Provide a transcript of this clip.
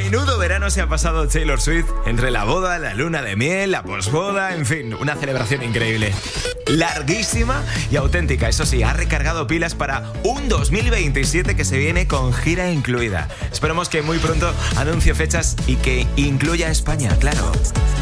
Menudo verano se ha pasado Taylor Swift entre la boda, la luna de miel, la posboda, en fin, una celebración increíble. Larguísima y auténtica, eso sí, ha recargado pilas para un 2027 que se viene con gira incluida. Esperemos que muy pronto anuncie fechas y que incluya a España, claro.